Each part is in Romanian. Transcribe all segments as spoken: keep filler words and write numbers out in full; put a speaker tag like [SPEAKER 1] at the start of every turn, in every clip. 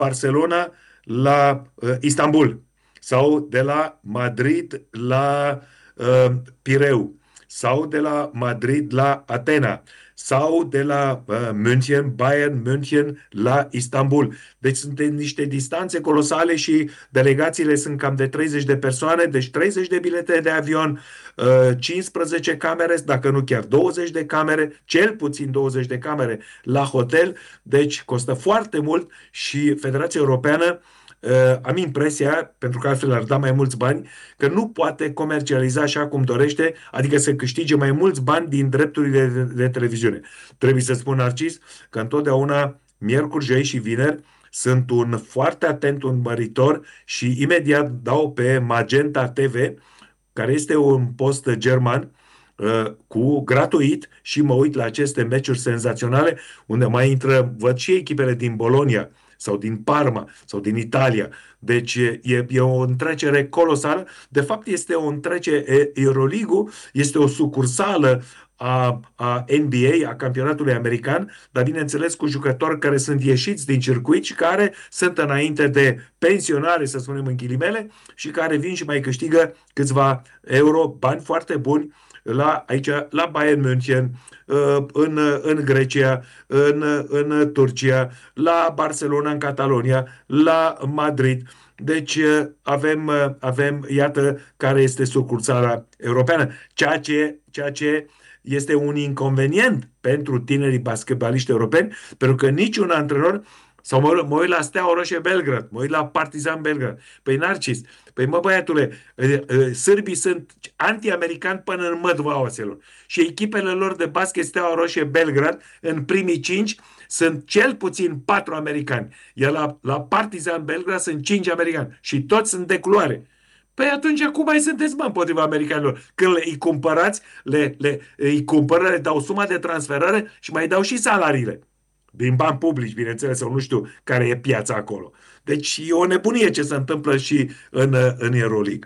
[SPEAKER 1] Barcelona la uh, Istanbul sau de la Madrid la uh, Pireu sau de la Madrid la Atena sau de la uh, München, Bayern München la Istanbul. Deci sunt niște distanțe colosale și delegațiile sunt cam de treizeci de persoane, deci treizeci de bilete de avion, uh, cincisprezece camere, dacă nu chiar douăzeci de camere, cel puțin douăzeci de camere la hotel, deci costă foarte mult și Federația Europeană, uh, am impresia, pentru că altfel ar da mai mulți bani, că nu poate comercializa așa cum dorește, adică să câștige mai mulți bani din drepturile de, de televiziune. Trebuie să spun, Narcis, că întotdeauna miercuri, joi și vineri sunt un foarte atent urmăritor și imediat dau pe Magenta T V, care este un post german, uh, cu gratuit, și mă uit la aceste meciuri senzaționale unde mai intră, văd și echipele din Bologna sau din Parma sau din Italia. Deci e, e o întrecere colosală. De fapt este o întrecere, Euroligu este o sucursală a, a N B A, a campionatului american, dar bineînțeles cu jucători care sunt ieșiți din circuit și care sunt înainte de pensionare, să spunem în ghilimele, și care vin și mai câștigă câțiva euro, bani foarte buni, la, aici, la Bayern München, în, în Grecia, în, în Turcia, la Barcelona, în Catalonia, la Madrid. Deci avem, avem, iată, care este sucursala europeană. Ceea ce, ceea ce este un inconvenient pentru tinerii basketbaliști europeni, pentru că niciun antrenor, sau mă, mă uit la Steaua Roșie Belgrad, mă uit la Partizan Belgrad. Păi Narcis, păi mă băiatule, sârbii sunt anti-americani până în mădva oaselor. Și echipele lor de basket Steaua Roșie Belgrad, în primii cinci, sunt cel puțin patru americani. Iar la, la Partizan Belgrad sunt cinci americani. Și toți sunt de culoare. Păi atunci cum mai sunteți, mă, împotriva americanilor? Când le, îi cumpărați, le, le, îi cumpără, le dau suma de transferare și mai dau și salariile. Din bani publici, bineînțeles, sau nu știu care e piața acolo. Deci e o nebunie ce se întâmplă și în, în Euroleague.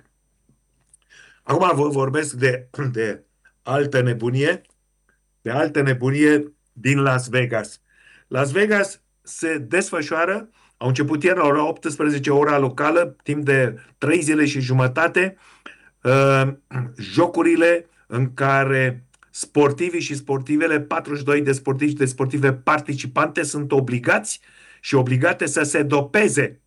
[SPEAKER 1] Acum vă vorbesc de, de altă nebunie, de altă nebunie din Las Vegas. Las Vegas se desfășoară, au început ieri la ora optsprezece, ora locală, timp de trei zile și jumătate, uh, jocurile în care sportivii și sportivele, patruzeci și doi de sportivi și de sportive participante, sunt obligați și obligate să se dopeze.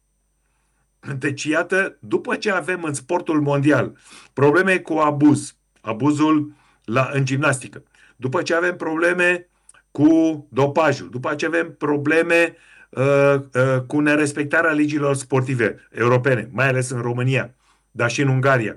[SPEAKER 1] Deci, iată, după ce avem în sportul mondial probleme cu abuz, abuzul la, în gimnastică, după ce avem probleme cu dopajul, după ce avem probleme uh, uh, cu nerespectarea legilor sportive europene, mai ales în România, dar și în Ungaria.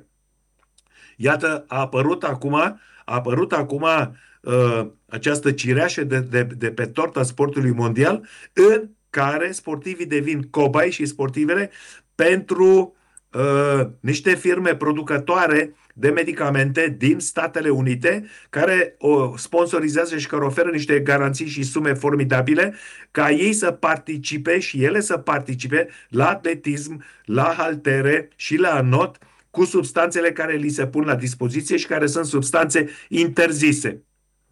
[SPEAKER 1] Iată, a apărut acum, a apărut acum uh, această cireașă de, de, de pe torta sportului mondial, în care sportivii devin cobai și sportivele pentru uh, niște firme producătoare de medicamente din Statele Unite, care o sponsorizează și care oferă niște garanții și sume formidabile ca ei să participe și ele să participe la atletism, la haltere și la not, cu substanțele care li se pun la dispoziție și care sunt substanțe interzise.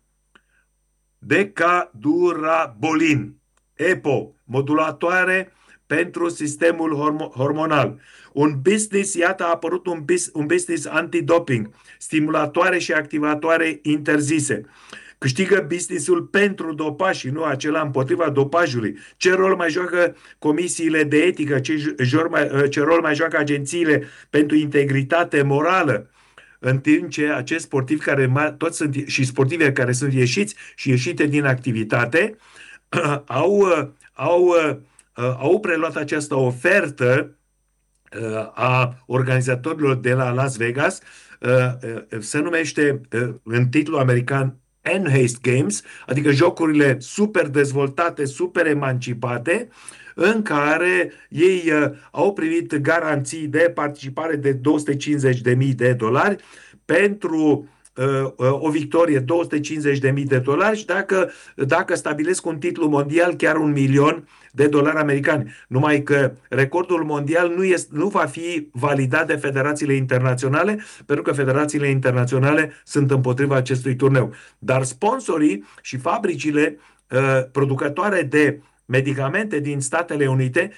[SPEAKER 1] Decadurabolin, E P O, modulatoare pentru sistemul hormo- hormonal. Un business, iată, a apărut un, bis, un business antidoping, stimulatoare și activatoare interzise. Câștigă businessul pentru dopaj și nu acela împotriva dopajului. Ce rol mai joacă comisiile de etică? Ce, ce rol mai joacă agențiile pentru integritate morală? În timp ce acești sportivi care toți sunt, și sportive care sunt ieșiți și ieșite din activitate au, au, au preluat această ofertă a organizatorilor de la Las Vegas, se numește în titlul american Enhanced Games, adică jocurile super dezvoltate, super emancipate, în care ei uh, au primit garanții de participare de două sute cincizeci de mii de dolari pentru uh, o victorie, două sute cincizeci de mii de dolari, și dacă, dacă stabilesc un titlu mondial, chiar un milion de dolari americani. Numai că recordul mondial nu, este, nu va fi validat de federațiile internaționale, pentru că federațiile internaționale sunt împotriva acestui turneu. Dar sponsorii și fabricile uh, producătoare de medicamente din Statele Unite